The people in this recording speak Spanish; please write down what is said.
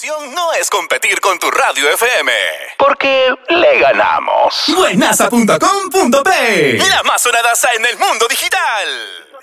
misión no es competir con tu radio FM, porque le ganamos. Buenaza.com.p, la más sonadaza en el mundo digital.